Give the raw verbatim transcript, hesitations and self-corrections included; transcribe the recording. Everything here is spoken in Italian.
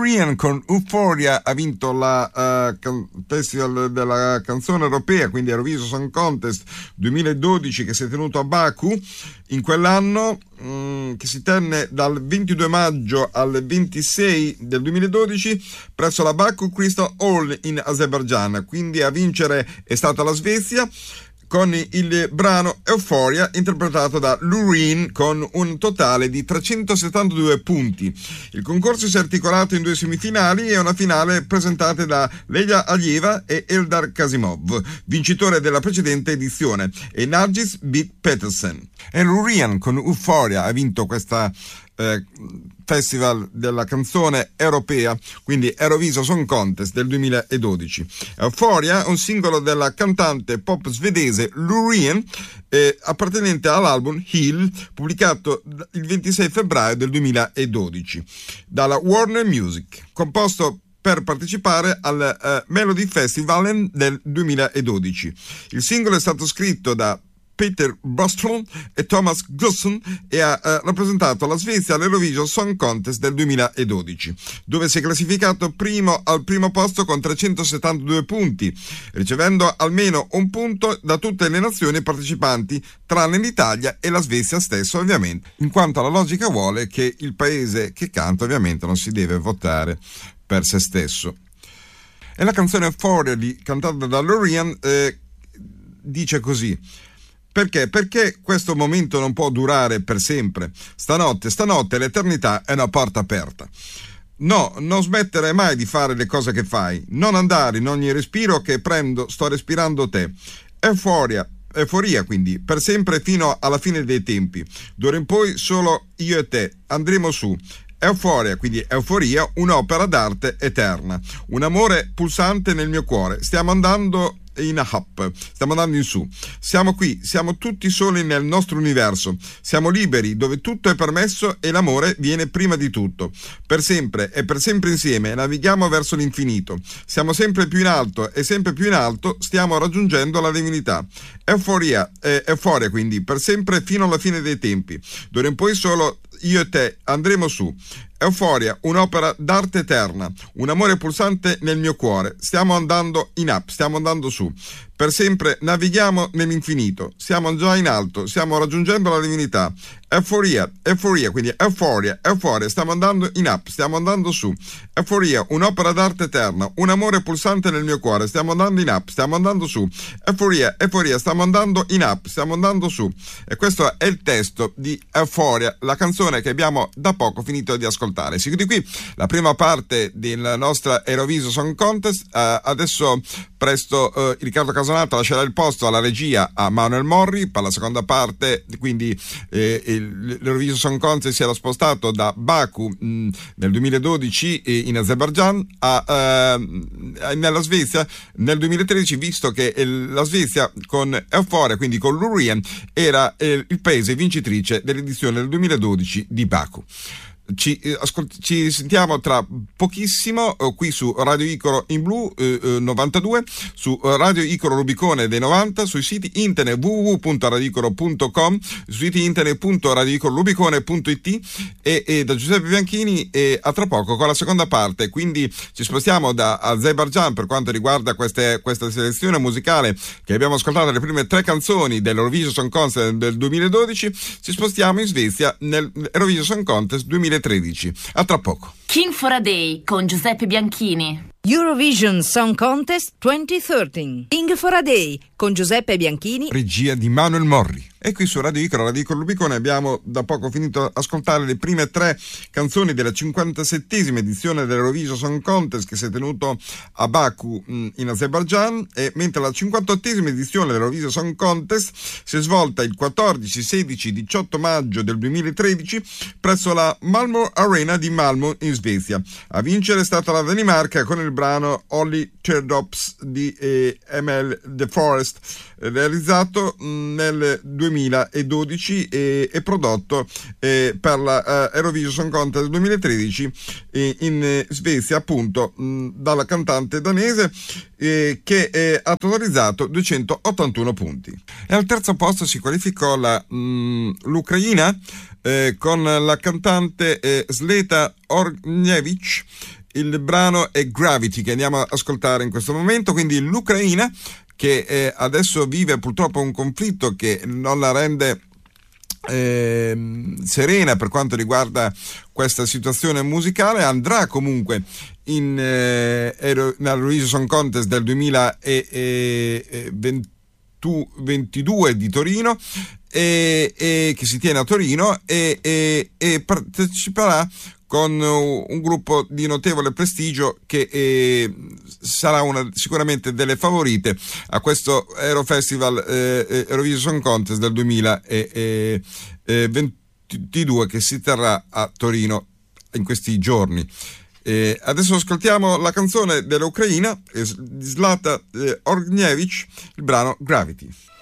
Lurian con Euphoria ha vinto la uh, can- Festival della canzone europea, quindi Eurovision Song Contest duemiladodici, che si è tenuto a Baku in quell'anno, mh, che si tenne dal ventidue maggio al ventisei del duemiladodici presso la Baku Crystal Hall in Azerbaijan. Quindi a vincere è stata la Svezia, con il brano Euphoria interpretato da Lurian con un totale di trecentosettantadue punti. Il concorso si è articolato in due semifinali e una finale presentate da Lelia Alieva e Eldar Kasimov, vincitore della precedente edizione, e Nargis Bit Petersen. E Lurian con Euphoria ha vinto questa eh, Festival della canzone europea, quindi Eurovision Song Contest del duemiladodici. Euphoria è un singolo della cantante pop svedese Lurian, eh, appartenente all'album Heal, pubblicato il ventisei febbraio del duemiladodici dalla Warner Music, composto per partecipare al uh, Melody Festival del duemiladodici. Il singolo è stato scritto da Peter Bostrom e Thomas Gusson e ha eh, rappresentato la Svezia all'Eurovision Song Contest del duemiladodici, dove si è classificato primo al primo posto con trecentosettantadue punti, ricevendo almeno un punto da tutte le nazioni partecipanti, tranne l'Italia e la Svezia stessa, ovviamente, in quanto la logica vuole che il paese che canta ovviamente non si deve votare per se stesso. E la canzone Euphoria, di, cantata da Lurian, eh, dice così: Perché? Perché questo momento non può durare per sempre. Stanotte, stanotte l'eternità è una porta aperta. No, non smettere mai di fare le cose che fai. Non andare in ogni respiro che prendo, sto respirando te. Euforia, euforia quindi, per sempre fino alla fine dei tempi. D'ora in poi solo io e te andremo su. Euforia, quindi euforia, un'opera d'arte eterna. Un amore pulsante nel mio cuore. Stiamo andando in up, stiamo andando in su, siamo qui, siamo tutti soli nel nostro universo, siamo liberi dove tutto è permesso e l'amore viene prima di tutto, per sempre e per sempre insieme navighiamo verso l'infinito, siamo sempre più in alto e sempre più in alto stiamo raggiungendo la divinità. Euforia, eh, euforia quindi, per sempre fino alla fine dei tempi, d'ora in poi solo io e te andremo su. Euforia, un'opera d'arte eterna, un amore pulsante nel mio cuore. Stiamo andando in up, stiamo andando su. Per sempre navighiamo nell'infinito. Siamo già in alto, stiamo raggiungendo la divinità. Euforia, euforia, quindi euforia, euforia, stiamo andando in up, stiamo andando su. Euforia, un'opera d'arte eterna, un amore pulsante nel mio cuore. Stiamo andando in up, stiamo andando su. Euforia, euforia, stiamo andando in up, stiamo andando su. E questo è il testo di Euphoria, la canzone che abbiamo da poco finito di ascoltare. Si chiude qui la prima parte della nostra Eurovision Song Contest. Uh, adesso presto uh, Riccardo Casonata lascerà il posto alla regia a Manuel Morri per la seconda parte, quindi eh, il, l'Eurovision Song Contest si era spostato da Baku mh, nel duemiladodici eh, in Azerbaijan a, uh, nella Svezia nel duemilatredici, visto che il, la Svezia con Euphoria, quindi con Lurian, era eh, il paese vincitrice dell'edizione del duemiladodici di Baku. Ci, eh, ascolt- ci sentiamo tra pochissimo eh, qui su Radio Icaro in Blu eh, eh, novantadue, su eh, Radio Icaro Rubicone dei novanta, sui siti internet w w w punto radio icaro punto com, sui siti internet punto radio icaro rubicone punto i t e, e da Giuseppe Bianchini, e a tra poco con la seconda parte. Quindi ci spostiamo da Azerbaijan per quanto riguarda queste, questa selezione musicale che abbiamo ascoltato, le prime tre canzoni dell'Eurovision Song Contest del duemiladodici. Ci spostiamo in Svezia nell'Eurovision Song Contest duemilatredici. A tra poco. King for a Day con Giuseppe Bianchini. Eurovision Song Contest duemilatredici. King for a Day con Giuseppe Bianchini. Regia di Manuel Morri. E qui su Radio Icaro, Radio Icaro Rubicone, abbiamo da poco finito di ascoltare le prime tre canzoni della cinquantasettesima edizione dell'Eurovision Song Contest che si è tenuto a Baku in Azerbaijan, e mentre la cinquantottesima edizione dell'Eurovision Song Contest si è svolta il quattordici, sedici, diciotto maggio del duemilatredici presso la Malmö Arena di Malmö in Svezia. A vincere è stata la Danimarca con il brano Only Teardrops di eh, M L The Forest, realizzato mh, nel duemiladodici e, e prodotto eh, per la uh, Eurovision Song Contest duemilatredici eh, in eh, Svezia, appunto mh, dalla cantante danese eh, che eh, ha totalizzato duecentottantuno punti. E al terzo posto si qualificò la, mh, l'Ucraina eh, con la cantante eh, Zleta Orgnevich Il brano è Gravity, che andiamo ad ascoltare in questo momento. Quindi l'Ucraina, che eh, adesso vive purtroppo un conflitto che non la rende eh, serena per quanto riguarda questa situazione musicale, andrà comunque in eh, Eurovision Song Contest del duemilaventidue di Torino, e, e che si tiene a Torino, e, e, e parteciperà con un gruppo di notevole prestigio che eh, sarà una, sicuramente delle favorite a questo Eurofestival eh, Eurovision Song Contest del duemilaventidue che si terrà a Torino in questi giorni. Eh, adesso ascoltiamo la canzone dell'Ucraina, eh, di Zlata eh, Ognievich, il brano Gravity.